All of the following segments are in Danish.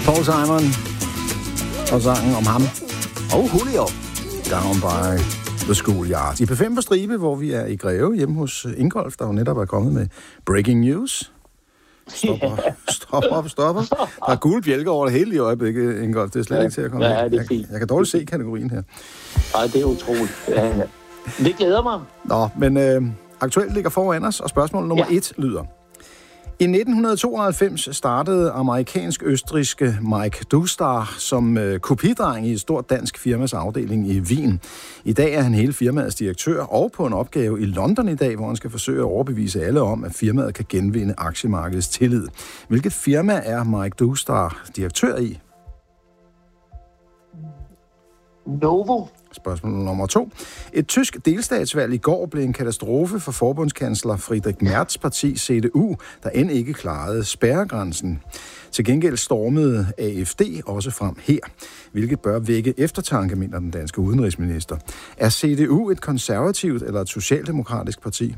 Paul Simon og sangen om ham og Julio Down by the Schoolyard. I P5 på stribe, hvor vi er i Greve hjemme hos Ingolf, der jo netop er kommet med breaking news. Stopper. Der er gule bjælker over det hele i øjeblikket, Ingolf. Det er slet ikke til at komme ja, det er fint. Jeg kan dårligt se kategorien her. Nej, det er utroligt. Ja. Det glæder mig. Nå, men aktuelt ligger foran os, og spørgsmål nummer 1 lyder. I 1992 startede amerikansk-østrigske Mike Dustar som kopidreng i et stort dansk firmas afdeling i Wien. I dag er han hele firmaets direktør og på en opgave i London i dag, hvor han skal forsøge at overbevise alle om, at firmaet kan genvinde aktiemarkedets tillid. Hvilket firma er Mike Dustar direktør i? Novo. Spørgsmål nummer 2. Et tysk delstatsvalg i går blev en katastrofe for forbundskansler Friedrich Merz parti CDU, der end ikke klarede spærregrænsen. Til gengæld stormede AfD også frem her, hvilket bør vække eftertanke, mener den danske udenrigsminister. Er CDU et konservativt eller et socialdemokratisk parti?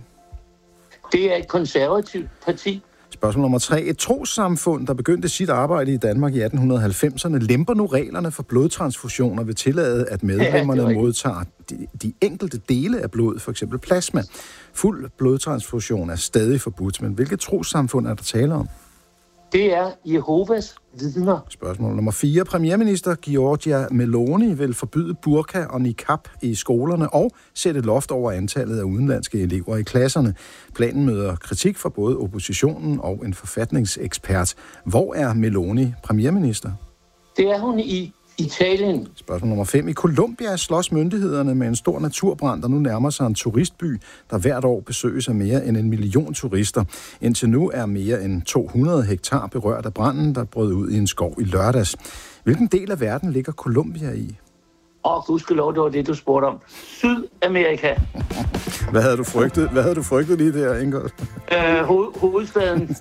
Det er et konservativt parti. Spørgsmål nummer 3. Et trossamfund, der begyndte sit arbejde i Danmark i 1890'erne, lemper nu reglerne for blodtransfusioner ved tillade, at medlemmerne modtager de enkelte dele af blod, f.eks. plasma. Fuld blodtransfusion er stadig forbudt, men hvilket trossamfund er der tale om? Det er Jehovas vidner. Spørgsmål nummer 4. Premierminister Giorgia Meloni vil forbyde burka og niqab i skolerne og sætte loft over antallet af udenlandske elever i klasserne. Planen møder kritik fra både oppositionen og en forfatningsekspert. Hvor er Meloni premierminister? Det er hun i Italien. Spørgsmål nummer 5. I Colombia slås myndighederne med en stor naturbrand, der nu nærmer sig en turistby, der hvert år besøges af mere end 1 million turister. Indtil nu er mere end 200 hektar berørt af branden, der brød ud i en skov i lørdags. Hvilken del af verden ligger Colombia i? Gudskelov, det var det, du spurgte om. Sydamerika. Hvad havde du frygtet lige der, Ingolf? Hovedstaden.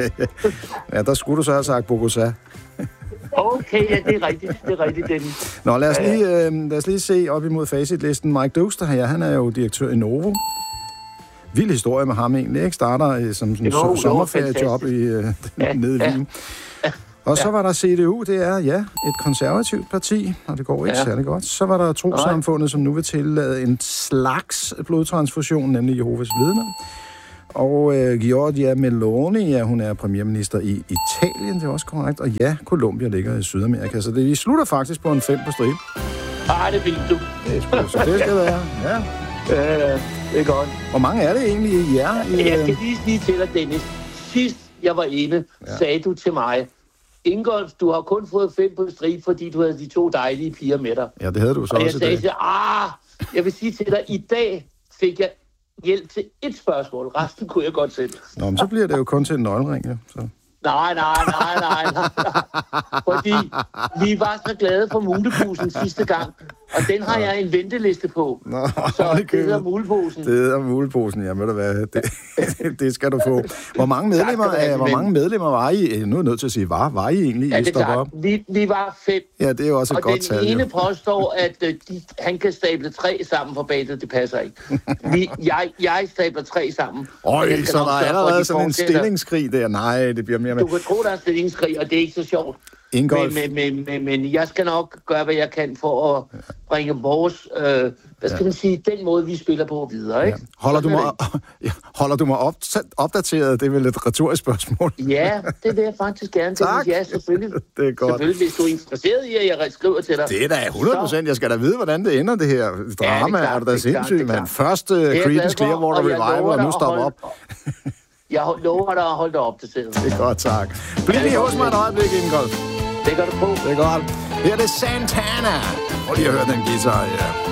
Ja, der skulle du så have sagt Bogotá. Okay, ja, det er rigtigt, den. Nå, lad os lige se op imod facitlisten. Mike Dustar her, han er jo direktør i Novo. Vild historie med ham egentlig, ikke? Starter som sådan en sommerferiejob nede i Wien. Og så var der CDU, det er, et konservativt parti, og det går ikke særlig godt. Så var der trossamfundet, som nu vil tillade en slags blodtransfusion, nemlig Jehovas vidner. Og Giorgia Meloni, hun er premierminister i Italien, det er også korrekt. Og Colombia ligger i Sydamerika, så vi slutter faktisk på en 5 på stribe. Det er fint, du. Så det skal være, ja. Det er godt. Hvor mange er det egentlig i jer? Jeg kan lige sige til dig, Dennis. Sidst jeg var inde, sagde du til mig, Ingolf, du har kun fået 5 på stribe, fordi du havde de 2 dejlige piger med dig. Ja, det havde du så og også i dag. Og jeg sagde jeg vil sige til dig, i dag fik jeg hjælp til 1 spørgsmål. Resten kunne jeg godt selv. Nå, men så bliver det jo kun til en nøglering, ja. Så. Nej. Fordi vi var så glade for muleposen sidste gang, og den har jeg en venteliste på. Nå, så det hedder muleposen. Det hedder muleposen, ja, ved du hvad, det skal du få. Hvor mange medlemmer var I? Nu er jeg nødt til at sige, var I egentlig? Ja, det er klart. Vi var 5. Ja, det er jo også et godt tal. Og den ene påstår, at han kan stable 3 sammen, for bagtet, det passer ikke. Jeg stabler 3 sammen. Så der er allerede sådan en stillingskrig der. Nej, det bliver mere med. Du kan tro, der er en stillingskrig, og det er ikke så sjovt. Men jeg skal nok gøre, hvad jeg kan for at bringe vores, man sige, den måde, vi spiller på videre, ikke? Ja. Holder du mig opdateret? Det er vel et retorisk spørgsmål. Ja, det vil jeg faktisk gerne. Tak. Ja, selvfølgelig. Det er godt. Selvfølgelig, hvis du er interesseret i, at jeg skriver til dig. Det er da 100%. Jeg skal da vide, hvordan det ender, det her drama. Er du da sindssygt, mand? Først Creedence Clearwater Revival, og nu stopper op. Jeg lover dig at holde dig opdateret. Det er godt, tak. Bliv lige hos mig et øjeblik, Ingolf. Det gør du på. Det er godt. Her er det Santana. Og lige at høre den guitar, ja.